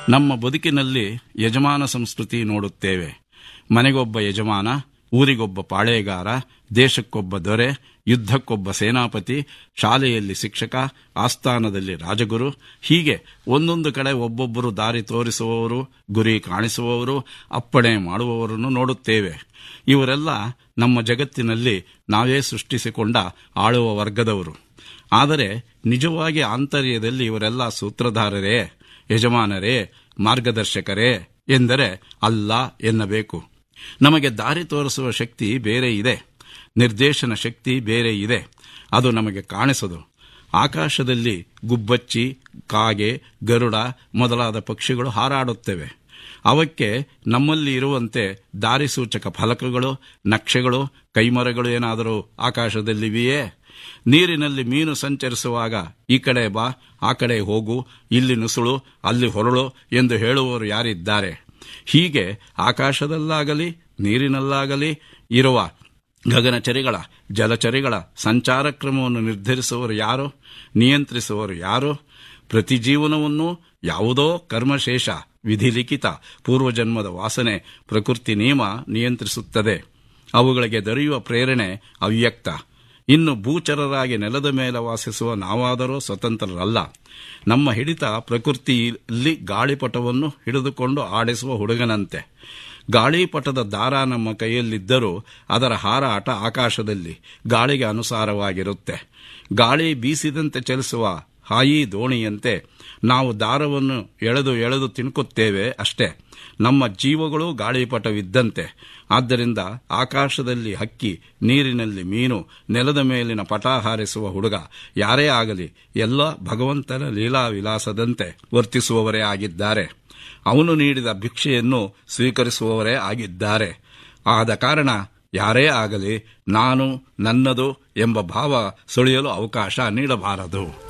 ನಮ್ಮ ಬದುಕಿನಲ್ಲಿ ಯಜಮಾನ ಸಂಸ್ಕೃತಿ ನೋಡುತ್ತೇವೆ. ಮನೆಗೊಬ್ಬ ಯಜಮಾನ, ಊರಿಗೊಬ್ಬ ಪಾಳೇಗಾರ, ದೇಶಕ್ಕೊಬ್ಬ ದೊರೆ, ಯುದ್ಧಕ್ಕೊಬ್ಬ ಸೇನಾಪತಿ, ಶಾಲೆಯಲ್ಲಿ ಶಿಕ್ಷಕ, ಆಸ್ಥಾನದಲ್ಲಿ ರಾಜಗುರು, ಹೀಗೆ ಒಂದೊಂದು ಕಡೆ ಒಬ್ಬೊಬ್ಬರು ದಾರಿ ತೋರಿಸುವವರು, ಗುರಿ ಕಾಣಿಸುವವರು, ಅಪ್ಪಣೆ ಮಾಡುವವರನ್ನು ನೋಡುತ್ತೇವೆ. ಇವರೆಲ್ಲ ನಮ್ಮ ಜಗತ್ತಿನಲ್ಲಿ ನಾವೇ ಸೃಷ್ಟಿಸಿಕೊಂಡ ಆಳುವ ವರ್ಗದವರು. ಆದರೆ ನಿಜವಾಗಿ ಆಂತರ್ಯದಲ್ಲಿ ಇವರೆಲ್ಲ ಸೂತ್ರಧಾರರೇ, ಯಜಮಾನರೇ, ಮಾರ್ಗದರ್ಶಕರೇ ಎಂದರೆ ಅಲ್ಲ ಎನ್ನಬೇಕು. ನಮಗೆ ದಾರಿ ತೋರಿಸುವ ಶಕ್ತಿ ಬೇರೆ ಇದೆ, ನಿರ್ದೇಶನ ಶಕ್ತಿ ಬೇರೆ ಇದೆ. ಅದು ನಮಗೆ ಕಾಣಿಸದು. ಆಕಾಶದಲ್ಲಿ ಗುಬ್ಬಚ್ಚಿ, ಕಾಗೆ, ಗರುಡ ಮೊದಲಾದ ಪಕ್ಷಿಗಳು ಹಾರಾಡುತ್ತವೆ. ಅವಕ್ಕೆ ನಮ್ಮಲ್ಲಿ ಇರುವಂತೆ ದಾರಿಸೂಚಕ ಫಲಕಗಳು, ನಕ್ಷೆಗಳು, ಕೈಮರಗಳು ಏನಾದರೂ ಆಕಾಶದಲ್ಲಿವೆಯೇ? ನೀರಿನಲ್ಲಿ ಮೀನು ಸಂಚರಿಸುವಾಗ ಈ ಕಡೆ ಬಾ, ಆ ಕಡೆ ಹೋಗು, ಇಲ್ಲಿ ನುಸುಳು, ಅಲ್ಲಿ ಹೊರಳು ಎಂದು ಹೇಳುವವರು ಯಾರಿದ್ದಾರೆ? ಹೀಗೆ ಆಕಾಶದಲ್ಲಾಗಲಿ ನೀರಿನಲ್ಲಾಗಲಿ ಇರುವ ಗಗನಚರಿಗಳ, ಜಲಚರಿಗಳ ಸಂಚಾರ ಕ್ರಮವನ್ನು ನಿರ್ಧರಿಸುವವರು ಯಾರು? ನಿಯಂತ್ರಿಸುವವರು ಯಾರು? ಪ್ರತಿ ಜೀವನವನ್ನು ಯಾವುದೋ ಕರ್ಮಶೇಷ, ವಿಧಿಲಿಖಿತ, ಪೂರ್ವಜನ್ಮದ ವಾಸನೆ, ಪ್ರಕೃತಿ ನಿಯಮ ನಿಯಂತ್ರಿಸುತ್ತದೆ. ಅವುಗಳಿಗೆ ದೊರೆಯುವ ಪ್ರೇರಣೆ ಅವ್ಯಕ್ತ. ಇನ್ನು ಭೂಚರರಾಗಿ ನೆಲದ ಮೇಲೆ ವಾಸಿಸುವ ನಾವಾದರೂ ಸ್ವತಂತ್ರರಲ್ಲ. ನಮ್ಮ ಹಿಡಿತ ಪ್ರಕೃತಿಯಲ್ಲಿ ಗಾಳಿಪಟವನ್ನು ಹಿಡಿದುಕೊಂಡು ಆಡಿಸುವ ಹುಡುಗನಂತೆ. ಗಾಳಿಪಟದ ದಾರ ನಮ್ಮ ಕೈಯಲ್ಲಿದ್ದರೂ ಅದರ ಹಾರಾಟ ಆಕಾಶದಲ್ಲಿ ಗಾಳಿಗೆ ಅನುಸಾರವಾಗಿರುತ್ತೆ. ಗಾಳಿ ಬೀಸಿದಂತೆ ಚಲಿಸುವ ಹಾಯಿ ದೋಣಿಯಂತೆ ನಾವು ದಾರವನ್ನು ಎಳೆದು ತಿಣುಕುತ್ತೇವೆ ಅಷ್ಟೇ. ನಮ್ಮ ಜೀವಗಳು ಗಾಳಿಪಟವಿದ್ದಂತೆ. ಆದ್ದರಿಂದ ಆಕಾಶದಲ್ಲಿ ಹಕ್ಕಿ, ನೀರಿನಲ್ಲಿ ಮೀನು, ನೆಲದ ಮೇಲಿನ ಪಟ ಹಾರಿಸುವ ಹುಡುಗ ಯಾರೇ ಆಗಲಿ ಎಲ್ಲ ಭಗವಂತನ ಲೀಲಾ ವಿಲಾಸದಂತೆ ವರ್ತಿಸುವವರೇ ಆಗಿದ್ದಾರೆ. ಅವನು ನೀಡಿದ ಭಿಕ್ಷೆಯನ್ನು ಸ್ವೀಕರಿಸುವವರೇ ಆಗಿದ್ದಾರೆ. ಆದ ಕಾರಣ ಯಾರೇ ಆಗಲಿ ನಾನು, ನನ್ನದು ಎಂಬ ಭಾವ ಸುಳಿಯಲು ಅವಕಾಶ ನೀಡಬಾರದು.